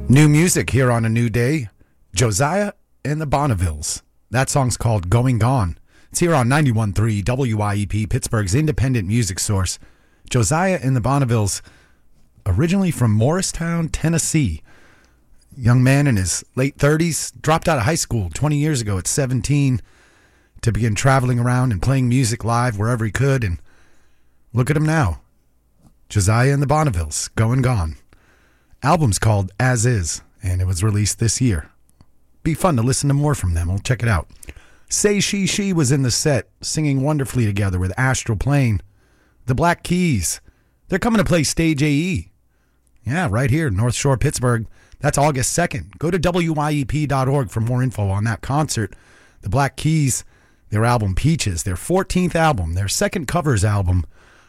New music here on a new day. Josiah and the Bonnevilles. That song's called Going Gone. It's here on 91.3 WYEP, Pittsburgh's independent music source. Josiah and the Bonnevilles, originally from Morristown, Tennessee. Young man in his late 30s, dropped out of high school 20 years ago at 17 to begin traveling around and playing music live wherever he could. And look at him now. Josiah and the Bonnevilles, Going Gone. Album's called As Is, and it was released this year. Be fun to listen to more from them. We'll check it out. Say She was in the set, singing wonderfully together with Astral Plane. The Black Keys, they're coming to play Stage AE. Yeah, right here, North Shore, Pittsburgh. That's August 2nd. Go to wyep.org for more info on that concert. The Black Keys, their album Peaches, their 14th album, their second covers album.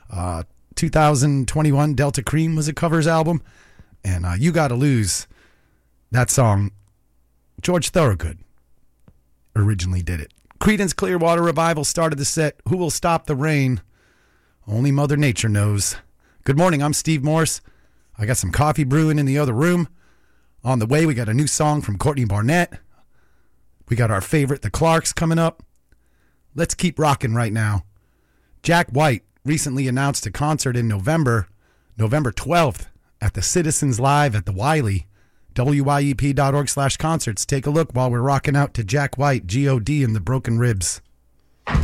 2021 Delta Cream was a covers album. And You Gotta Lose, that song, George Thorogood originally did it. Creedence Clearwater Revival started the set. Who Will Stop the Rain? Only Mother Nature knows. Good morning, I'm Steve Morse. I got some coffee brewing in the other room. On the way, we got a new song from Courtney Barnett. We got our favorite, The Clarks, coming up. Let's keep rocking right now. Jack White recently announced a concert in November 12th, at the Citizens Live at the Wiley. wyep.org/concerts. Take a look while we're rocking out to Jack White, G.O.D. and the Broken Ribs.